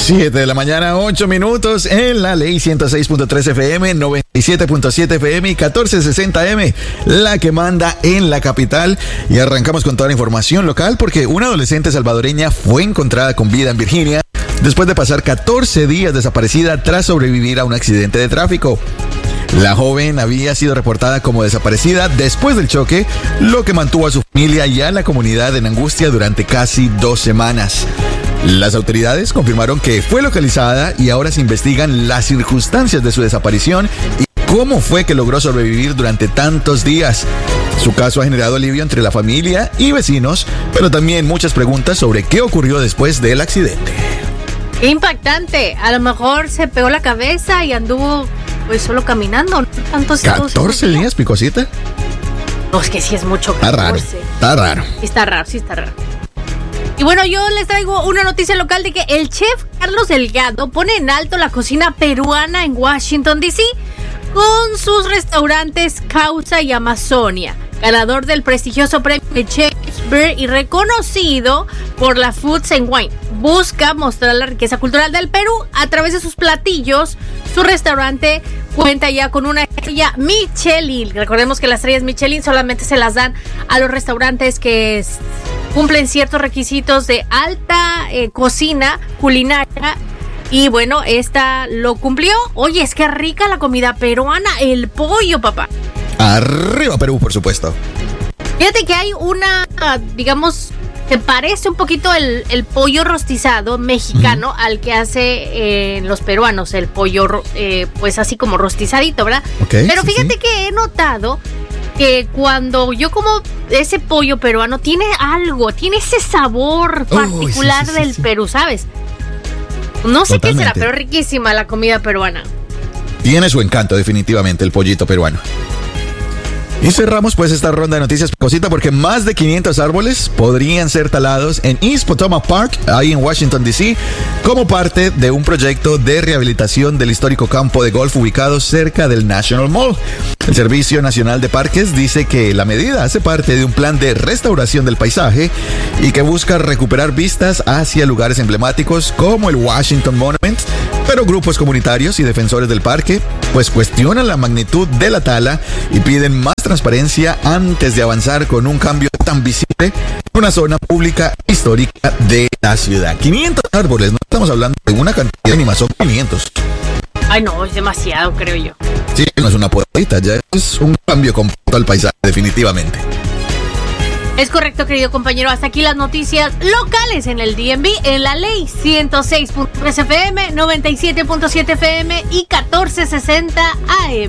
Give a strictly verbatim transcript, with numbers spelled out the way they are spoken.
siete de la mañana, ocho minutos en la ley ciento seis punto tres F M, noventa y siete punto siete F M y catorce sesenta M, la que manda en la capital. Y arrancamos con toda la información local porque una adolescente salvadoreña fue encontrada con vida en Virginia después de pasar catorce días desaparecida tras sobrevivir a un accidente de tráfico. La joven había sido reportada como desaparecida después del choque, lo que mantuvo a su familia y a la comunidad en angustia durante casi dos semanas. Las autoridades confirmaron que fue localizada y ahora se investigan las circunstancias de su desaparición y cómo fue que logró sobrevivir durante tantos días. Su caso ha generado alivio entre la familia y vecinos, pero también muchas preguntas sobre qué ocurrió después del accidente. Qué impactante. A lo mejor se pegó la cabeza y anduvo pues solo caminando. ¿Tantos catorce días, Picosita? No, es que sí es mucho. Está raro, está raro. Sí está raro, sí está raro. Y bueno, yo les traigo una noticia local de que el chef Carlos Delgado pone en alto la cocina peruana en Washington, D C con sus restaurantes Causa y Amazonia. Ganador del prestigioso premio de Shakespeare y reconocido por la Foods and Wine. Busca mostrar la riqueza cultural del Perú a través de sus platillos. Su restaurante cuenta ya con una estrella Michelin. Recordemos que las estrellas Michelin solamente se las dan a los restaurantes que cumplen ciertos requisitos de alta eh, cocina culinaria. Y bueno, esta lo cumplió. Oye, es que rica la comida peruana, el pollo, papá. Arriba Perú, por supuesto. Fíjate que hay una, digamos, se parece un poquito el, el pollo rostizado mexicano uh-huh. al que hace eh, los peruanos, el pollo eh, pues así como rostizadito, ¿verdad? Okay, Pero sí, fíjate sí. que he notado que cuando yo como ese pollo peruano tiene algo, tiene ese sabor particular oh, sí, sí, sí, sí, del sí. Perú, ¿sabes? No sé Totalmente. qué será, pero riquísima la comida peruana. Tiene su encanto definitivamente el pollito peruano. Y cerramos pues esta ronda de noticias, Cosita, porque más de quinientos árboles podrían ser talados en East Potomac Park, ahí en Washington, D C, como parte de un proyecto de rehabilitación del histórico campo de golf ubicado cerca del National Mall. El Servicio Nacional de Parques dice que la medida hace parte de un plan de restauración del paisaje y que busca recuperar vistas hacia lugares emblemáticos como el Washington Monument, pero grupos comunitarios y defensores del parque pues cuestionan la magnitud de la tala y piden más transparencia antes de avanzar con un cambio tan visible en una zona pública histórica de la ciudad. quinientos árboles, no estamos hablando de una cantidad mínima, son quinientos. Ay, no, es demasiado, creo yo. Sí, no es una podadita, ya es un cambio completo al paisaje, definitivamente. Es correcto, querido compañero. Hasta aquí las noticias locales en el D M V, en la ley ciento seis punto tres F M, noventa y siete punto siete F M y catorce sesenta A M.